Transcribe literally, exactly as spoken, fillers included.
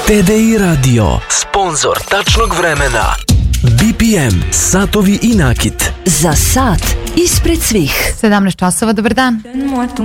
T D I Radio, sponzor tačnog vremena. B P M, satovi i nakit. Za sat ispred svih. sedamnaest časova, dobar dan.